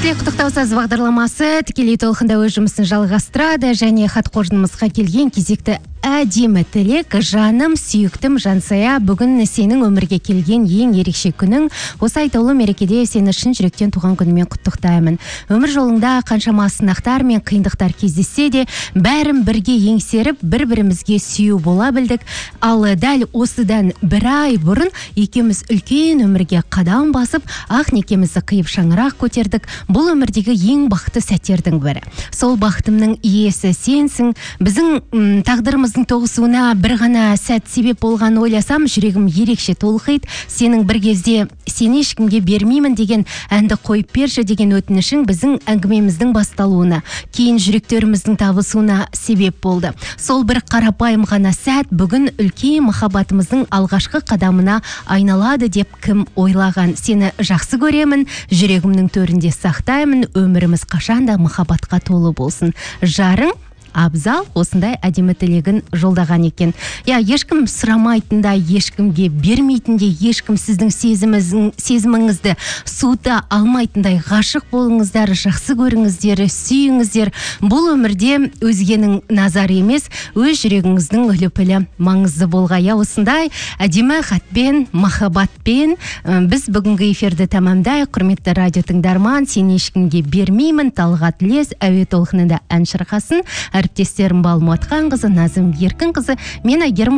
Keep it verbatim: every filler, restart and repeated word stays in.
Ерте құттықтау саз бағдарламасы тікелей толқында өз жұмысын жалғастырады және хат қоржынымызға келген кезекті әдемі тілек. Жаным, сүйіктім, жансая, бүгін сенің өмірге келген ең ерекше күнің. Осы айтулы мерекеде сені шын жүректен туған күнімен құттықтаймын. Өмір жолыңда қаншама сынақтар мен қиындықтар кездессе де, бәрін бірге еңсеріп, бір-бірімізге сүйеу бола білдік. Ал дәл осыдан бір ай бұрын екеуміз үлкен өмірге қадам басып, ақ некемізді қиып шаңырақ көтердік. Бұл өмірдегі ең бақытты сәттердің бірі. Сол бақытымның иесі сенсің. Біздің м, тағдырымыздың тоғысуына бір ғана сәт себеп болған ойласам, жүрегім ерекше толқиды. Сенің бір кезде сені ешкімге бермеймін деген әнді қойып берші деген өтінішің біздің әңгімеміздің басталуына, кейін жүректеріміздің табысуына себеп болды. Сол бір қарапайым ғана сәт бүгін үлкен махаббатымыздың алғашқы қадамына айналады деп кім ойлаған. Сені жақсы көремін, жүрегімнің төрінде сақтаймын, өміріміз қашанда махаббатқа толы болсын. Жарың Абзал осындай әдемі тілегін жолдаған екен. Я, ешкім сұрамайтындай, ешкімге бермейтіндей, ешкім сіздің сезіміңіздің сезіміңізді суыта алмайтындай ғашық болыңыздар, жақсы көріңіздер, сүйіңіздер. Бұл өмірде өзгенің назары емес, өз жүрегіңіздің лүпілі маңызды болға. Я, осындай әдемі хатпен, махаббатпен біз бүгінгі эфирді тамамдай. Құрметті радио тыңдарман, сені ешкімге бермеймін, Талғат Лес әуе толқынында ән шырқасын. Әріптестерім Балмұатқан қызы, Назым Еркін қызы, мен Әйгерім